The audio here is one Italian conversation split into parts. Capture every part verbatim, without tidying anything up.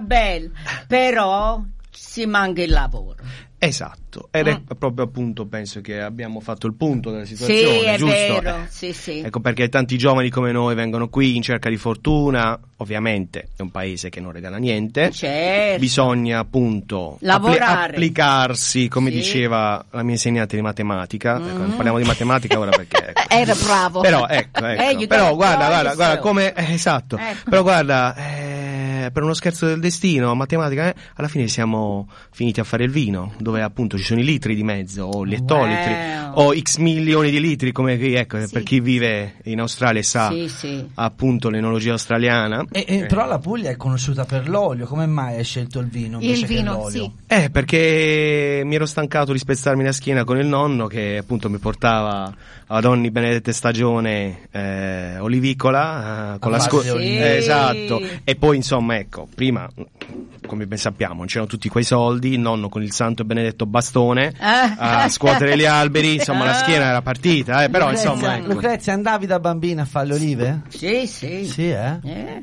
bello, però si manca il lavoro. Esatto, ed è mm. proprio appunto, penso che abbiamo fatto il punto della situazione, sì, è giusto? vero, Eh, sì, sì. Ecco perché tanti giovani come noi vengono qui in cerca di fortuna, ovviamente è un paese che non regala niente, certo. Bisogna appunto lavorare, appli- applicarsi, come sì. diceva la mia insegnante di matematica, mm. ecco, non parliamo di matematica ora perché... Ecco. Era bravo. Però ecco, ecco. Eh, però guarda, guarda, guarda come... Eh, esatto, ecco. Però guarda... Eh, per uno scherzo del destino, matematica, eh, alla fine siamo finiti a fare il vino, dove appunto ci sono i litri di mezzo, o gli ettolitri, wow. o x milioni di litri, come ecco, sì. per chi vive in Australia e sa sì, sì. appunto l'enologia australiana. E, e, eh. Però la Puglia è conosciuta per l'olio, come mai hai scelto il vino invece il vino, che l'olio? Sì. Eh, perché mi ero stancato di spezzarmi la schiena con il nonno che appunto mi portava ad ogni benedetta stagione eh, olivicola eh, con a la scu- sì. eh, esatto, e poi insomma ecco, prima come ben sappiamo non c'erano tutti quei soldi, il nonno con il santo e benedetto bastone a scuotere gli alberi, insomma la schiena era partita, eh, però Lucrezia, insomma ecco. Lucrezia, andavi da bambina a fare le olive? Sì, sì. Sì, eh? eh.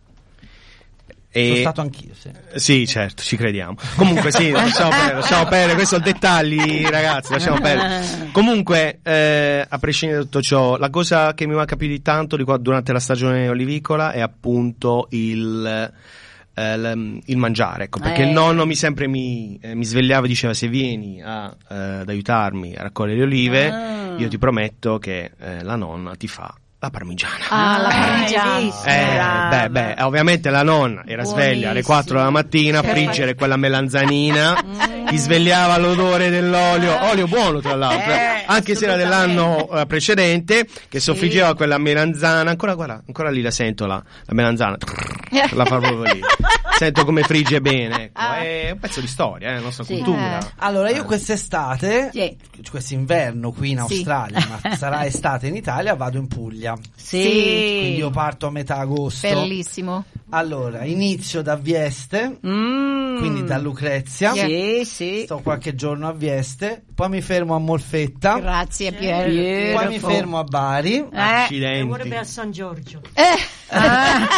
E... Sono stato anch'io, sì. Sì, certo, ci crediamo. Comunque sì, lasciamo perdere, lasciamo perdere, questi sono dettagli, ragazzi, lasciamo perdere. Comunque, eh, a prescindere da tutto ciò, la cosa che mi manca più di tanto di qua, durante la stagione olivicola è appunto il... Uh, il mangiare, ecco, perché eh. il nonno mi sempre mi, eh, mi svegliava e diceva: se vieni a, uh, ad aiutarmi a raccogliere le olive, ah. io ti prometto che eh, la nonna ti fa la parmigiana. Ah, la parmigiana. Eh, beh, beh, ovviamente la nonna era Buonissimo. sveglia alle quattro della mattina a friggere quella melanzanina, mm. ti svegliava l'odore dell'olio, olio buono tra l'altro, eh, anche se era dell'anno uh, precedente, che soffriggeva sì. quella melanzana, ancora guarda, ancora lì la sento la, la melanzana, la fa proprio lì. Sento come frigge bene, ecco. Ah. È un pezzo di storia, è eh, la nostra sì. cultura. Eh. Allora io quest'estate, sì. quest'inverno qui in Australia, sì. ma sarà estate in Italia, vado in Puglia. Sì. Quindi io parto a metà agosto. Bellissimo. Allora, inizio da Vieste, mm. quindi da Lucrezia. Sì, sì. Sto qualche giorno a Vieste, poi mi fermo a Molfetta. Grazie Pier. Poi mi fermo a Bari. Eh. Accidenti. E vorrebbe a San Giorgio. Eh. Ah.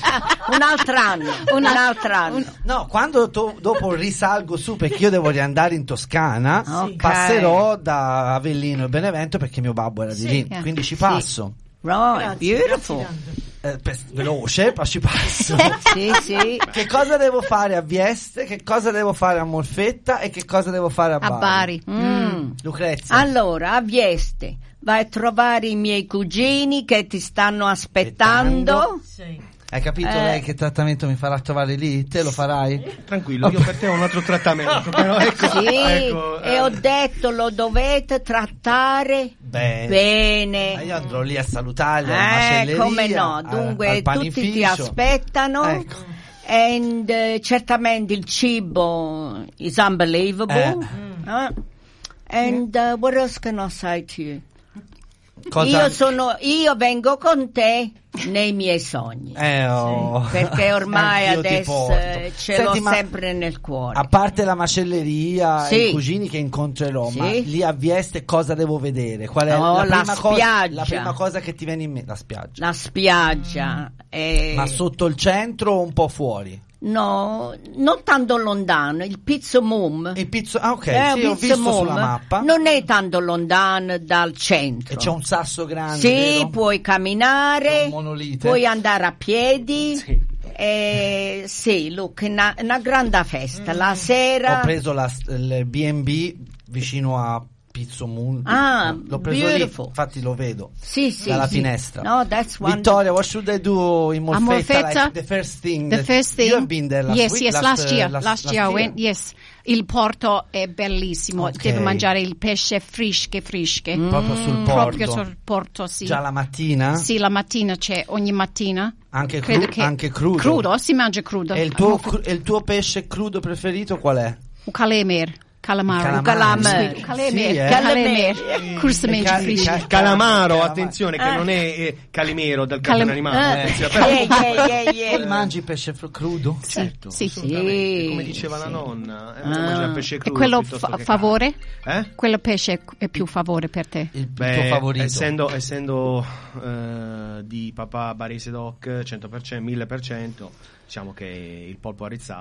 un altro anno. Un altro anno. No, quando to- dopo risalgo su, perché io devo riandare in Toscana, okay. passerò da Avellino e Benevento perché mio babbo era di sì, lì, yeah. quindi ci sì. passo. Right, Grazie, beautiful. grazie Eh, per, veloce, ma ci passo. Sì, sì. Che cosa devo fare a Vieste, che cosa devo fare a Molfetta e che cosa devo fare a Bari? A Bari. Mm. Lucrezia. Allora, a Vieste vai a trovare i miei cugini che ti stanno aspettando. Sì. Hai capito eh. lei che trattamento mi farà trovare lì? Te lo farai? Tranquillo, io per te ho un altro trattamento. Però ecco, Sì, ecco, e eh. ho detto lo dovete trattare Bene. bene. Ma io andrò lì a salutarli, alla Eh, macelleria, come no, al- dunque al tutti panificio. ti aspettano. Ecco. And uh, certamente il cibo is unbelievable. Eh. Uh, and uh, what else can I say to you? Cosa... Io sono io vengo con te nei miei sogni. Eh, oh. Perché ormai Anch'io ti adesso porto. eh, ce Senti, l'ho ma sempre nel cuore. a parte la macelleria Sì. e i cugini che incontrerò, Sì. ma lì a Vieste cosa devo vedere? Qual è Oh, la, la prima cosa, spiaggia. la prima cosa che ti viene in mente? La spiaggia. La spiaggia. eh, Ma sotto il centro o un po' fuori? No, non tanto lontano, il Pizzo Mum. Il pizzo, ah ok, Eh, sì, ho Pizzo visto Mum sulla mappa. non è tanto lontano dal centro. E c'è un sasso grande, Sì, vero? puoi C'è camminare, un monolite. puoi andare a piedi. Sì. Eh, sì, look, una, una grande festa. La Ho sera. preso la, il B and B vicino a Pizzo Moon. Ah, l'ho preso beautiful. lì, infatti lo vedo Sì, sì, dalla sì. finestra. No, that's wonderful. Vittoria, what should I do in Molfetta? Molfetta? Like the first thing. The that- first thing. You have been there last yes, week, yes, last, last, uh, year. last, Last, last year I year. went, yes. Il porto è bellissimo, Ok. devi mangiare il pesce fresche, fresche. Proprio sul porto. Proprio sul porto, sì. Già la mattina? Sì, la mattina c'è, ogni mattina. Anche, Credo cru- che- anche crudo. Crudo, si mangia crudo. E il tuo, cru- e il tuo pesce crudo preferito qual è? Un calamar. Calamaro. Il calamaro. Sì, calamar. Sì, eh. Calamar. Questo E mangia cal- fresco. cal- Calamaro, Calamaro. attenzione, che Eh. non è eh, calimero del Calam- cartone animato. Eh. attenzione, però- Yeah, yeah, yeah, yeah. Tu mangi pesce fr- crudo? Certo, Sì. assolutamente. Sì. Come diceva la Sì. nonna, eh, Ah. mangiare pesce E crudo quello piuttosto fa- che favore? carne. Eh? Quello pesce è più favore per te. Il, il Beh, tuo favorito? essendo, essendo eh, di papà barese doc cento per cento, mille per cento, diciamo che il polpo arizzato